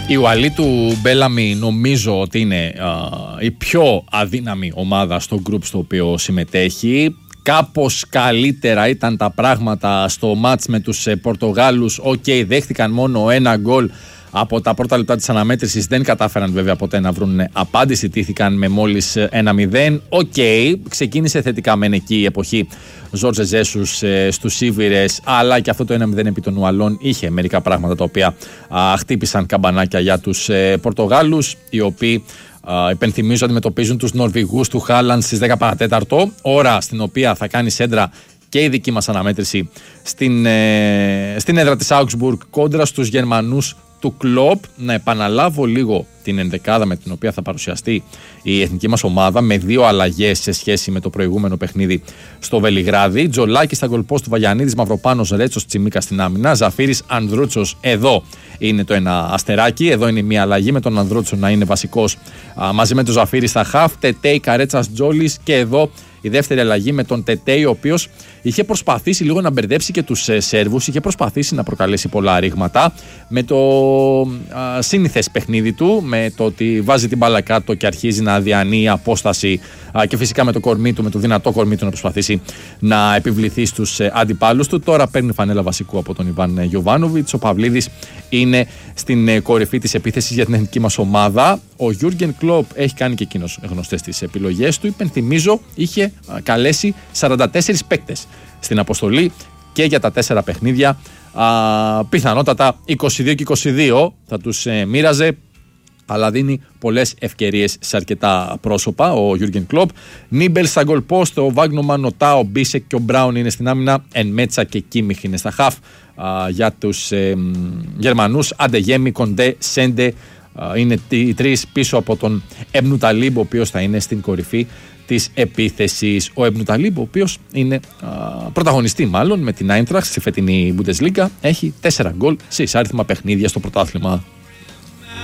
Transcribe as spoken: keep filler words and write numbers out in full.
Η Ουαλή του Μπέλαμι νομίζω ότι είναι α, η πιο αδύναμη ομάδα στο γκρουπ στο οποίο συμμετέχει. Κάπως καλύτερα ήταν τα πράγματα στο μάτς με τους ε, Πορτογάλους. Οκ, okay, δέχτηκαν μόνο ένα γκολ από τα πρώτα λεπτά της αναμέτρησης. Δεν κατάφεραν βέβαια ποτέ να βρουν απάντηση. Τύχηκαν με μόλις ένα μηδέν. Οκ, okay, ξεκίνησε θετικά μεν εκεί η εποχή Ζόρζε Ζέσους ε, στους Σίβηρες, αλλά και αυτό το ένα μηδέν επί των Ουαλών είχε μερικά πράγματα τα οποία α, χτύπησαν καμπανάκια για τους ε, Πορτογάλους, οι οποίοι Uh, υπενθυμίζω αντιμετωπίζουν τους Νορβηγούς του Χάλαντ στις δέκα παρά τέταρτο, ώρα στην οποία θα κάνει σέντρα και η δική μας αναμέτρηση στην, ε, στην έδρα της Augsburg κόντρα στους Γερμανούς του Κλοπ. Να επαναλάβω λίγο την ενδεκάδα με την οποία θα παρουσιαστεί η εθνική μας ομάδα, με δύο αλλαγές σε σχέση με το προηγούμενο παιχνίδι στο Βελιγράδι. Τζολάκη στα γκολπόστ του Βαγιανίδης, Μαυροπάνος, Ρέτσος, Τσιμίκα στην άμυνα. Ζαφύρης, Ανδρούτσος, εδώ είναι το ένα αστεράκι. Εδώ είναι μια αλλαγή με τον Ανδρούτσο να είναι βασικός α, μαζί με τον Ζαφύρη στα χαφ. Τετέι, Καρέτσας, Τζόλης, και εδώ η δεύτερη αλλαγή με τον Τετέι, ο οποίος είχε προσπαθήσει λίγο να μπερδέψει και τους ε, Σέρβους, είχε προσπαθήσει να προκαλέσει πολλά ρήγματα με το α, σύνηθες παιχνίδι του, με το ότι βάζει την μπάλα κάτω και αρχίζει να διανύει απόσταση α, και φυσικά με το κορμί του, με το δυνατό κορμί του να προσπαθήσει να επιβληθεί στους ε, αντιπάλους του. Τώρα παίρνει φανέλα βασικού από τον Ιβάν Γιοβάνοβιτς. Ο Παυλίδης είναι στην ε, κορυφή της επίθεσης για την εθνική μας ομάδα. Ο Γιούργεν Κλοπ έχει κάνει και εκείνος γνωστές τις επιλογές του. Υπενθυμίζω, είχε καλέσει σαράντα τέσσερις παίκτες στην αποστολή και για τα τέσσερα παιχνίδια. Α, πιθανότατα είκοσι δύο και είκοσι δύο θα τους ε, μοίραζε, αλλά δίνει πολλές ευκαιρίες σε αρκετά πρόσωπα ο Γιούργεν Κλοπ. Νίμπελ στα γκολ πόστ, ο Βάγνομαν, ο Τάο, ο Μπίσεκ και ο Μπράουν είναι στην άμυνα. Εν Μέτσα και Κίμιχ είναι στα χαφ. Α, για τους ε, Γερμανούς, Αντεγέμι, Κοντέ, Σέντε είναι οι τρεις πίσω από τον Εμπνουταλίμπ, ο οποίος θα είναι στην κορυφή της επίθεσης. Ο Εμπνουταλίμπ, ο οποίος είναι α, πρωταγωνιστή μάλλον με την Άιντραχτ στη φετινή Bundesliga, έχει τέσσερα γκολ σε εισάριθμα παιχνίδια στο πρωτάθλημα.